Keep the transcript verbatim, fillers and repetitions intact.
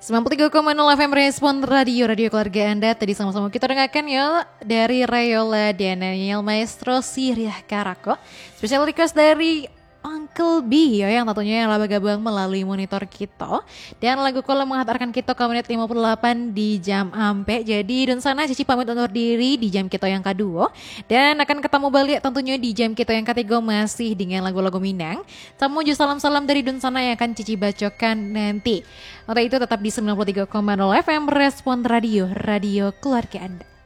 sembilan puluh tiga koma nol F M Respon Radio, Radio Keluarga Anda. Tadi sama-sama kita dengarkan ya dari Rayola dan Daniel Maestro Siriah Karako. Special request dari Uncle B ya, yang tentunya yang laba gabung melalui monitor kita. Dan lagu Kola menghantarkan kita ke menit lima puluh delapan di jam ampe. Jadi dan sana Cici pamit undur diri di jam kita yang kedua. Dan akan ketemu balik tentunya di jam kita yang ketiga masih dengan lagu-lagu Minang. Tamu salam-salam dari Dun sana yang akan Cici bacokan nanti. Untuk itu tetap di sembilan puluh tiga koma nol F M Respon Radio, Radio Keluarga Anda.